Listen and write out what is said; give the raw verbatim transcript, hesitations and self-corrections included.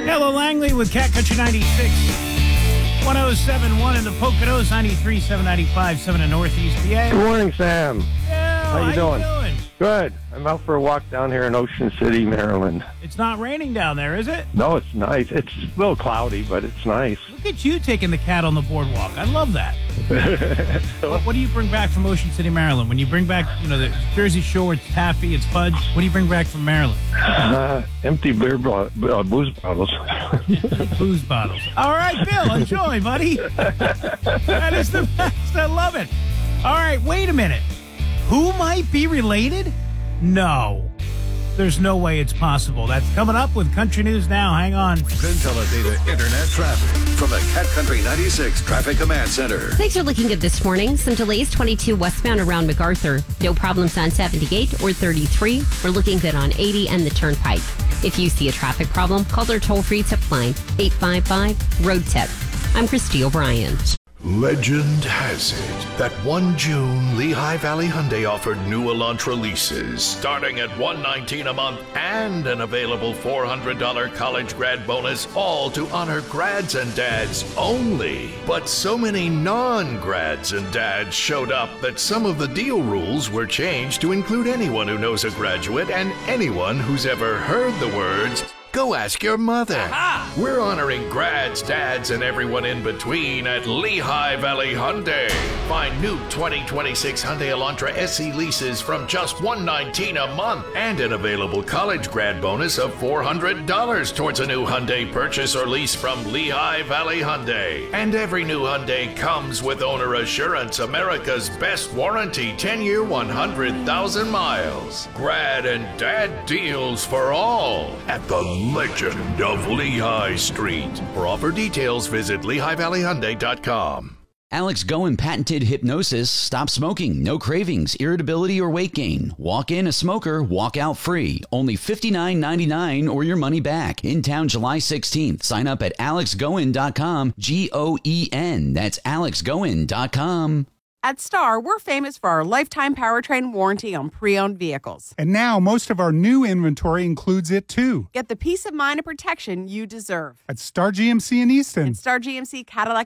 Hello, Langley with Cat Country ninety-six. one oh seven point one in the Poconos, ninety-three point seven, ninety-five point seven in Northeast P A. Good morning, Sam. Yeah, how you how doing? You doing? Good. I'm out for a walk down here in Ocean City, Maryland. It's not raining down there, is it? No, it's nice. It's a little cloudy, but it's nice. Look at you taking the cat on the boardwalk. I love that. what, what do you bring back from Ocean City, Maryland? When you bring back, you know, the Jersey Shore, it's taffy, it's fudge. What do you bring back from Maryland? Uh, empty beer bo- uh, booze bottles. Booze bottles. All right, Bill, enjoy, buddy. That is the best. I love it. All right, wait a minute. Who might be related? No. There's no way it's possible. That's coming up with Country News Now. Hang on. Data Internet traffic from the Cat Country ninety-six Traffic Command Center. Thanks for looking good this morning. Some delays, twenty-two westbound around MacArthur. No problems on seventy-eight or thirty-three. We're looking good on eighty and the Turnpike. If you see a traffic problem, call our toll-free tip line, eight five five, road tip. I'm Christy O'Brien. Legend has it that one June, Lehigh Valley Hyundai offered new Elantra leases starting at one hundred nineteen dollars a month and an available four hundred dollars college grad bonus, all to honor grads and dads only. But so many non-grads and dads showed up that some of the deal rules were changed to include anyone who knows a graduate and anyone who's ever heard the words, "Go ask your mother." Aha! We're honoring grads, dads, and everyone in between at Lehigh Valley Hyundai. Find new twenty twenty-six Hyundai Elantra S E leases from just one hundred nineteen dollars a month and an available college grad bonus of four hundred dollars towards a new Hyundai purchase or lease from Lehigh Valley Hyundai. And every new Hyundai comes with Owner Assurance, America's best warranty, ten-year, one hundred thousand miles. Grad and dad deals for all at the Legend of Lehigh Street. For offer details, visit Lehigh Valley Hyundai dot com. Alex Goen patented hypnosis. Stop smoking, no cravings, irritability, or weight gain. Walk in a smoker, walk out free. Only fifty-nine ninety-nine or your money back. In town July sixteenth. Sign up at alex goen dot com. G O E N. That's alex goen dot com. At Star, we're famous for our lifetime powertrain warranty on pre-owned vehicles. And now most of our new inventory includes it too. Get the peace of mind and protection you deserve. At Star G M C in Easton. And Star G M C Cadillac